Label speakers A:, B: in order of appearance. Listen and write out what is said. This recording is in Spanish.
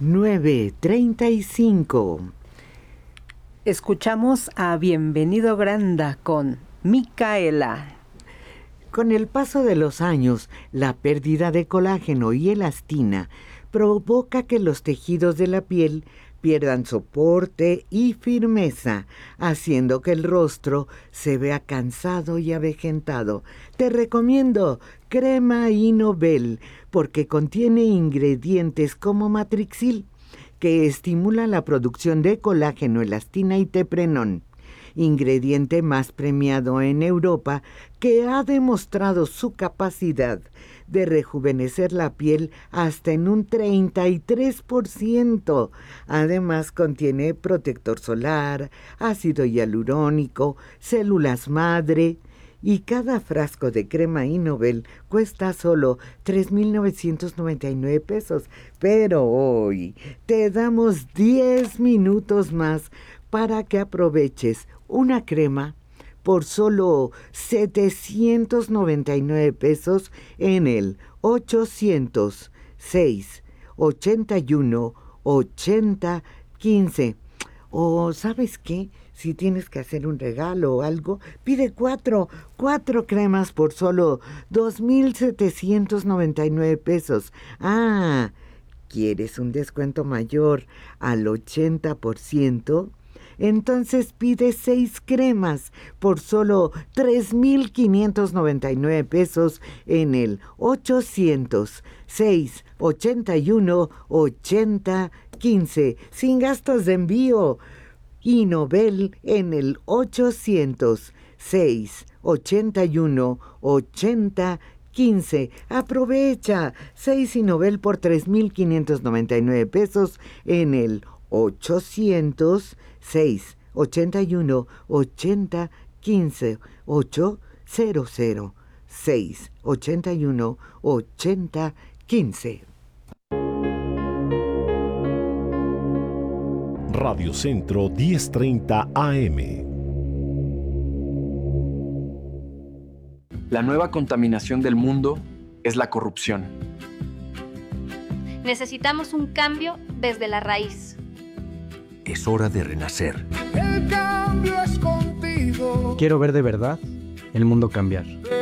A: 9:35.
B: Escuchamos a Bienvenido Granda con Micaela.
A: Con el paso de los años, la pérdida de colágeno y elastina provoca que los tejidos de la piel pierdan soporte y firmeza, haciendo que el rostro se vea cansado y avejentado. Te recomiendo Crema Innovel porque contiene ingredientes como Matrixil, que estimula la producción de colágeno, elastina y teprenón, ingrediente más premiado en Europa, que ha demostrado su capacidad de rejuvenecer la piel hasta en un 33%. Además, contiene protector solar, ácido hialurónico, células madre, y cada frasco de crema Innovel cuesta solo 3,999 pesos. Pero hoy te damos 10 minutos más para que aproveches una crema por solo 799 pesos en el 800-681-8015. O ¿sabes qué? Si tienes que hacer un regalo o algo, pide cuatro cremas por solo 2,799 pesos. Ah, ¿quieres un descuento mayor al 80%? Entonces pide 6 cremas por solo 3,599 pesos en el 800-681-8015, sin gastos de envío. Innovel en el 800-681-8015. Aprovecha 6 Innovel por 3,599 pesos en el 800-681-8015. 800-681-8015.
C: Radio Centro 1030 AM.
D: La nueva contaminación del mundo es la corrupción.
E: Necesitamos un cambio desde la raíz.
F: Es hora de renacer.
G: El cambio es contigo.
H: Quiero ver de verdad el mundo cambiar.